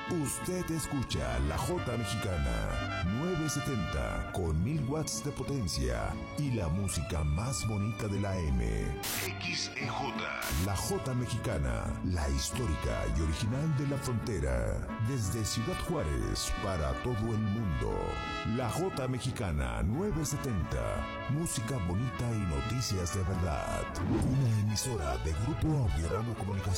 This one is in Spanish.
Usted escucha la Jota Mexicana 970 con 1000 watts de potencia y la música más bonita de la M. XEJ. La Jota Mexicana, la histórica y original de la frontera. Desde Ciudad Juárez para todo el mundo. La Jota Mexicana 970. Música bonita y noticias de verdad. Una emisora de Grupo Audiodrama Comunicación.